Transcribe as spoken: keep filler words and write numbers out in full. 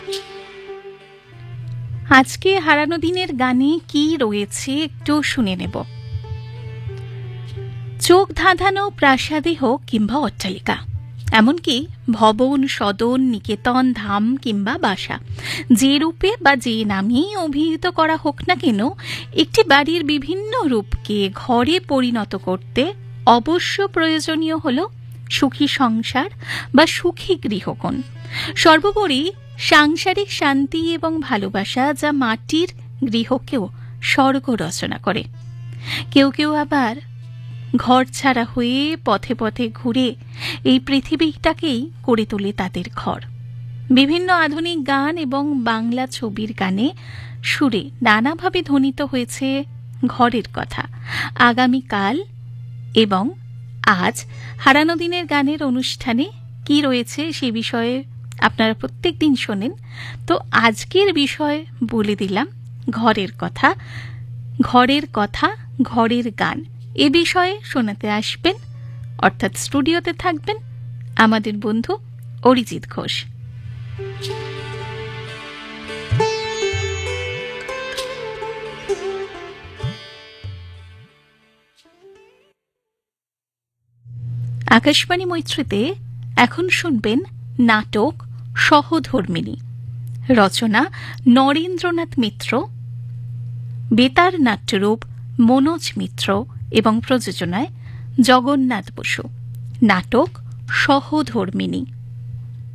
আজকে হারানো দিনের গানে কি রয়েছে একটু শুনে নেব। চোখ ধাঁধানো প্রাসাদে হোক কিংবা অট্টালিকা, এমনকি ভবন, সদন, নিকেতন, ধাম কিংবা বাসা, যে রূপে বা যে নামেই অভিহিত করা হোক না কেন, একটি বাড়ির বিভিন্ন রূপকে ঘরে পরিণত করতে অবশ্য প্রয়োজনীয় হল সুখী সংসার বা সুখী গৃহকোণ। সর্বোপরি সাংসারিক শান্তি এবং ভালোবাসা, যা মাটির গৃহকেও স্বর্গ রচনা করে। কেউ কেউ আবার ঘর ছাড়া হয়ে পথে পথে ঘুরে এই পৃথিবীটাকেই করে তোলে তাদের ঘর। বিভিন্ন আধুনিক গান এবং বাংলা ছবির গানে সুরে নানাভাবে ধ্বনিত হয়েছে ঘরের কথা। আগামীকাল এবং আজ হারানো দিনের গানের অনুষ্ঠানে কি রয়েছে সে বিষয়ে আপনারা প্রত্যেক দিন শোনেন, তো আজকের বিষয় বলে দিলাম ঘরের কথা। ঘরের কথা, ঘরের গান, এ বিষয়ে শোনাতে আসবেন, অর্থাৎ স্টুডিওতে থাকবেন আমাদের বন্ধু অরিজিৎ ঘোষ। আকাশবাণী মৈত্রীতে এখন শুনবেন নাটক সহধর্মিণী, রচনা নরেন্দ্রনাথ মিত্র, বেতার নাট্যরূপ মনোজ মিত্র এবং প্রযোজনায় জগন্নাথ বসু। নাটক সহধর্মিণী।